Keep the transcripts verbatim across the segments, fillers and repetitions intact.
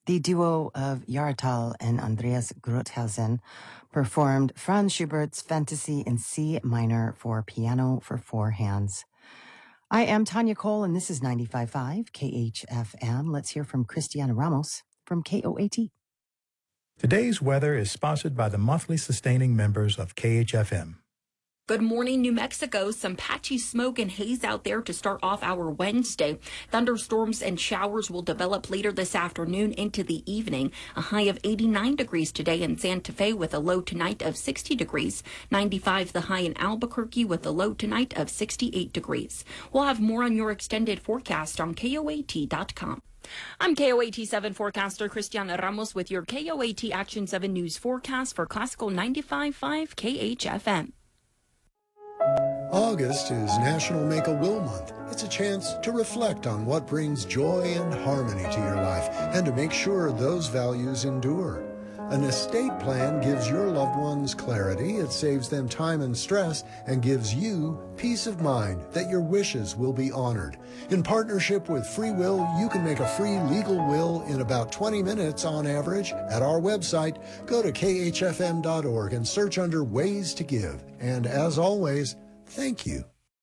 The duo of Yaratal and Andreas Gruthausen performed Franz Schubert's Fantasy in C minor for piano for four hands. I am Tanya Cole, and this is ninety-five point five K H F M. Let's hear from Cristiana Ramos from K O A T. Today's weather is sponsored by the monthly sustaining members of K H F M. Good morning, New Mexico. Some patchy smoke and haze out there to start off our Wednesday. Thunderstorms and showers will develop later this afternoon into the evening. A high of eighty-nine degrees today in Santa Fe with a low tonight of sixty degrees. ninety-five the high in Albuquerque with a low tonight of sixty-eight degrees. We'll have more on your extended forecast on K O A T dot com. I'm K O A T seven forecaster Cristiana Ramos with your K O A T Action seven News forecast for Classical ninety-five point five K H F M. August is National Make-A-Will Month. It's a chance to reflect on what brings joy and harmony to your life and to make sure those values endure. An estate plan gives your loved ones clarity, it saves them time and stress, and gives you peace of mind that your wishes will be honored. In partnership with Free Will, you can make a free legal will in about twenty minutes on average. At our website, go to K H F M dot org and search under Ways to Give. And as always, thank you.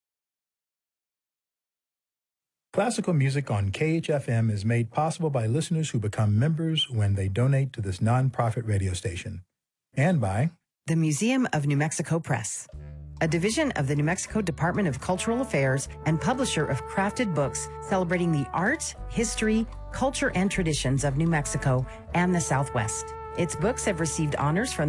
Classical music on K H F M is made possible by listeners who become members when they donate to this nonprofit radio station, and by the Museum of New Mexico Press, a division of the New Mexico Department of Cultural Affairs and publisher of crafted books celebrating the art, history, culture, and traditions of New Mexico and the Southwest. Its books have received honors from